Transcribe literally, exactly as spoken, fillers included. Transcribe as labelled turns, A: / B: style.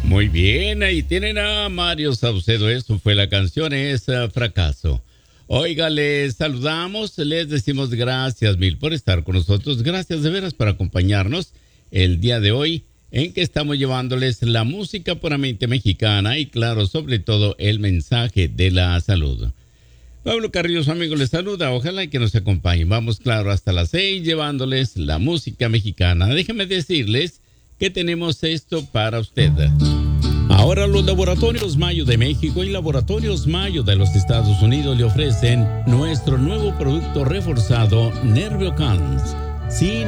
A: Muy bien, ahí tienen a Mario Saucedo. Eso fue la canción, es uh, Fracaso. Oiga, les saludamos, les decimos gracias mil por estar con nosotros. Gracias de veras por acompañarnos el día de hoy en que estamos llevándoles la música puramente mexicana y claro, sobre todo el mensaje de la salud. Pablo Carrillo, su amigo, les saluda. Ojalá que nos acompañen. Vamos, claro, hasta las seis llevándoles la música mexicana. Déjenme decirles que tenemos esto para usted. Ahora los Laboratorios Mayo de México y Laboratorios Mayo de los Estados Unidos le ofrecen nuestro nuevo producto reforzado NervioCans. Sí,